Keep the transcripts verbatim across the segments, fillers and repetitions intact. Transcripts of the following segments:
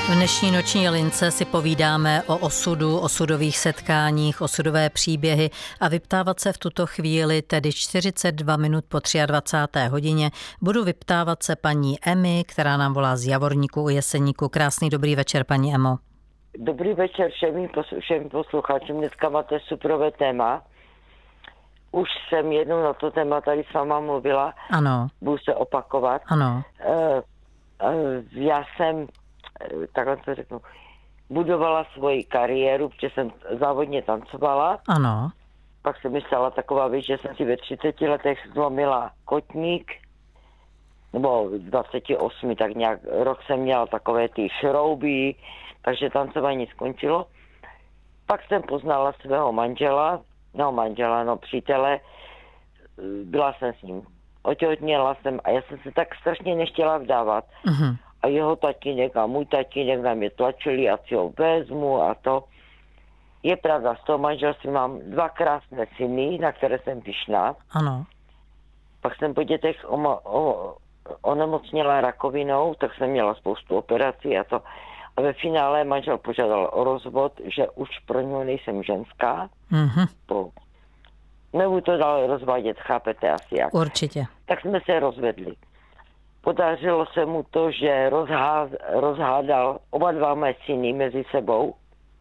V dnešní noční lince si povídáme o osudu, osudových setkáních, osudové příběhy a vyptávat se v tuto chvíli, tedy čtyřicet dva minut po dvacáté třetí hodině, budu vyptávat se paní Emy, která nám volá z Javorníku u Jeseníku. Krásný dobrý večer, paní Emo. Dobrý večer všem, všem posluchačům. Dneska máte superové téma. Už jsem jednou na to téma tady s váma mluvila. Ano. Budu se opakovat. Ano. Uh, uh, já jsem, takhle to řeknu, budovala svoji kariéru, protože jsem závodně tancovala. Ano. Pak jsem myslela taková věc, že jsem si ve třiceti letech zlomila kotník, nebo dvacet osm, tak nějak rok jsem měla takové ty šrouby, takže tancování skončilo. Pak jsem poznala svého manžela, no manžela, no přítele, byla jsem s ním, otěhotněla jsem a já jsem se tak strašně nechtěla vdávat. Uh-huh. A jeho tatínek a můj tatínek na mě tlačili, a si ho vezmu a to. Je pravda, z toho manželství mám dva krásné syny, na které jsem pyšná. Ano. Pak jsem po dětech oma, o, onemocněla rakovinou, tak jsem měla spoustu operací a to. A ve finále manžel požádal o rozvod, že už pro něho nejsem ženská. Mm-hmm. Po, nebudu to dál rozvádět, chápete asi jak. Určitě. Tak jsme se rozvedli. Podařilo se mu to, že rozház, rozhádal oba dva mé syny mezi sebou.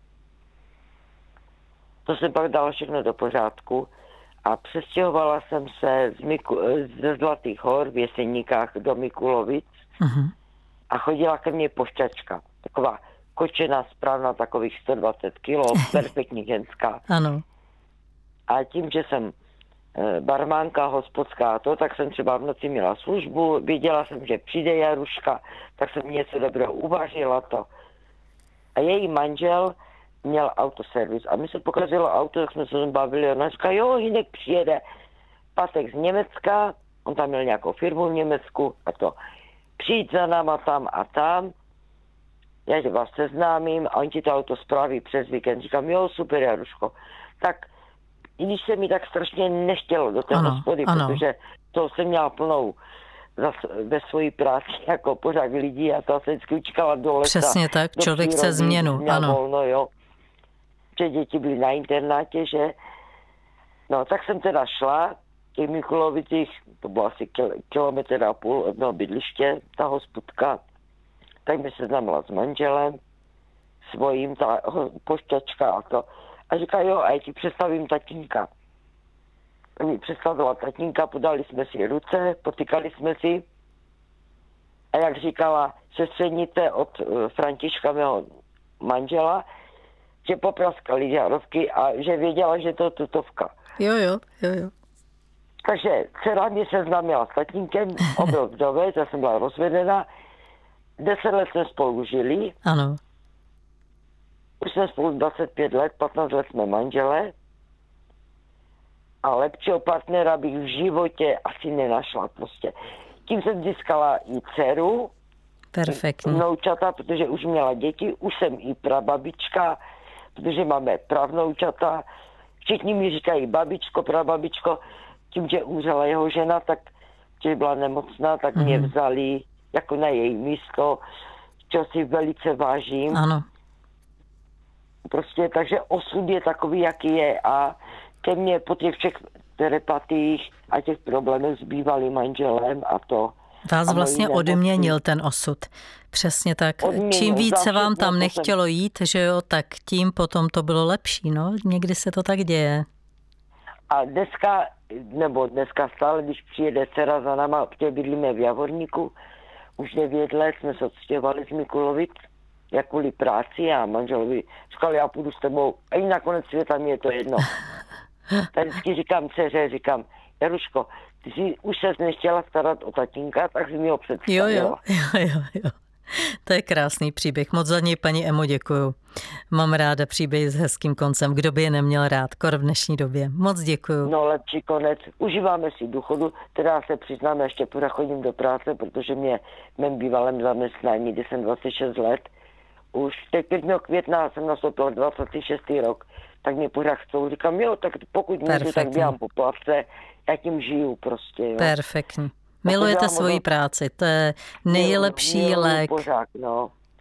To se pak dalo všechno do pořádku a přestěhovala jsem se z Miku, ze Zlatých hor v Jeseníkách do Mikulovic. Mm-hmm. A chodila ke mně pošťačka. Taková kočená, správná, takových sto dvacet kilo, perfektní ženská. Ano. A tím, že jsem barmánka, hospodská a to, tak jsem třeba v noci měla službu, věděla jsem, že přijde Jaruška, tak jsem něco dobrého uvařila to. A její manžel měl autoservis a mi se pokazilo auto, tak jsme se tam bavili, ona říká, jo, Hinek přijede Patek z Německa, on tam měl nějakou firmu v Německu a to. Přijď za náma tam a tam, já vás seznámím a on ti to auto spraví přes víkend. Říkám, jo, super, Jaruško. Tak i když se mi tak strašně nechtělo do té hospody, protože to jsem měla plnou zas, ve svojí práci jako pořád lidí a to se vždycky učkala do lesa. Přesně tak, člověk chce změnu, ano. Volno, jo. Že děti byly na internátě, že no, tak jsem teda šla v těch Mikulovicích, to bylo asi kil, kilometr a půl od mého bydliště, ta hospodka, tak mi se znamenala s manželem, svojím, ta pošťačka a to. A říká, jo, a já ti představím tatínka. A mi představila tatínka, podali jsme si ruce, potykali jsme si. A jak říkala sestřenice od uh, Františka, mého manžela, že popraskali žárovky a že věděla, že to je tutovka. Jo, jo, jo, jo. Takže dcera mě seznámila s tatínkem, on byl vdovec, já jsem byla rozvedena. Deset let jsme spolu žili. Ano. Už jsme spolu dvacet pět let, patnáct let jsme manželé. A lepšího partnera bych v životě asi nenašla prostě. Tím jsem získala i dceru. Perfektní. Vnoučata, protože už měla děti. Už jsem i prababička, protože máme pravnoučata. Všichni mi říkají babičko, prababičko. Tím, že umřela jeho žena, tak když byla nemocná, tak mm-hmm. mě vzali jako na její místo, čo si velice vážím. Ano. Prostě, takže osud je takový, jaký je a ke mně po těch všech terapatích a těch problémech s bývalým manželem a to. Vás vlastně odměnil ten osud. Přesně tak. Odměnil, čím víc se vám tam nechtělo jít, že jo, tak tím potom to bylo lepší, no. Někdy se to tak děje. A dneska, nebo dneska stále, když přijede dcera za náma, protože bydlíme v Javorníku, už devět let jsme se odstěhovali z Mikulovic, jak kvůli práci a manželovi říkal, já půjdu s tebou a i nakonec světa mi je to jedno. Tak vždycky říkám dceře, říkám, Jaruško, ty jsi už ses nechtěla starat o tatínka, tak jsi mi ho představila. Jo, jo, jo, jo, jo. To je krásný příběh. Moc za něj, paní Emo, děkuju. Mám ráda příběhy s hezkým koncem. Kdo by je neměl rád, kor v dnešní době. Moc děkuju. No lepší konec. Užíváme si důchodu, teda se přiznám, ještě pořád chodím do práce, protože mě v mém bývalém zaměstnání, kdy jsem dvacet šest let, už teď prvního května jsem nastoupil dvacátý šestý rok, tak mě pořád chcou. Říkám, jo, tak pokud můžu, tak běhám po plavce, já tím žiju prostě. Jo. Perfektní. Milujete svoji práci, to je nejlepší lék. Pořád, no.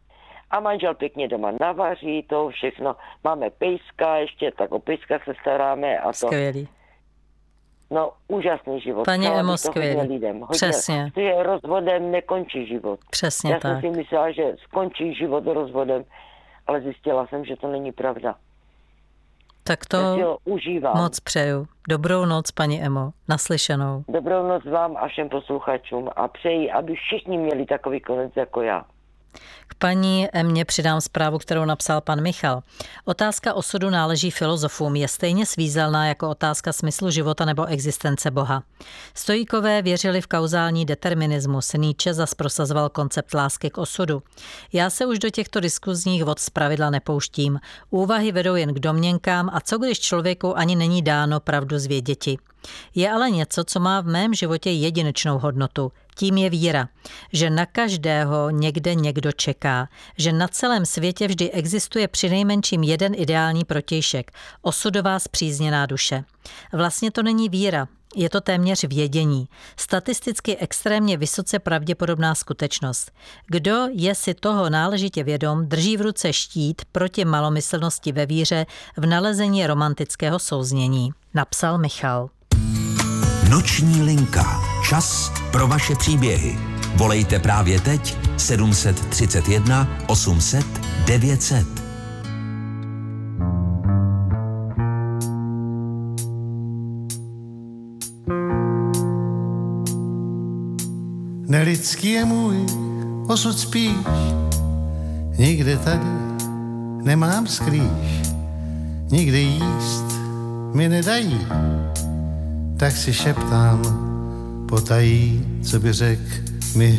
A manžel pěkně doma navaří, to všechno. Máme pejska ještě, tak o pejska se staráme a to. Skvělý. No, úžasný život. Paní Emo, skvělý. Lidem. Hodně, Přesně. Že rozvodem nekončí život. Přesně Já tak. jsem si myslela, že skončí život rozvodem, ale zjistila jsem, že to není pravda. Tak to Já si ho užívám. Moc přeju. Dobrou noc, paní Emo. Naslyšenou. Dobrou noc vám a všem posluchačům a přeji, aby všichni měli takový konec jako já. K paní Emě přidám zprávu, kterou napsal pan Michal. Otázka osudu náleží filozofům, je stejně svízelná jako otázka smyslu života nebo existence Boha. Stojíkové věřili v kauzální determinismus, Nietzsche zas prosazoval koncept lásky k osudu. Já se už do těchto diskuzních vod zpravidla nepouštím. Úvahy vedou jen k domněnkám a co když člověku ani není dáno pravdu zvěděti. Je ale něco, co má v mém životě jedinečnou hodnotu. Tím je víra, že na každého někde někdo čeká, že na celém světě vždy existuje přinejmenším jeden ideální protějšek, osudová spřízněná duše. Vlastně to není víra, je to téměř vědění, statisticky extrémně vysoce pravděpodobná skutečnost. Kdo je si toho náležitě vědom, drží v ruce štít proti malomyslnosti ve víře v nalezení romantického souznění, napsal Michal. Noční linka. Čas pro vaše příběhy. Volejte právě teď sedm set třicet jedna osm set devět set. Nelidský je můj osud spíš, nikde tady nemám skrýš, nikdy jíst mi nedají, tak si šeptám potají, co by řek mi